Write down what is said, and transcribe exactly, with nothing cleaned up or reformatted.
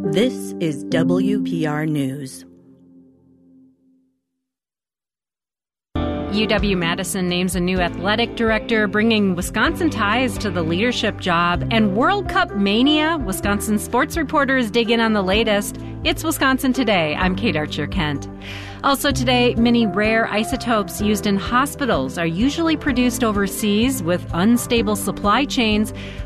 This is W P R News. U W-Madison names a new athletic director, bringing Wisconsin ties to the leadership job. And World Cup mania, Wisconsin sports reporters dig in on the latest. It's Wisconsin Today. I'm Kate Archer-Kent. Also today, many rare isotopes used in hospitals are usually produced overseas with unstable supply chains.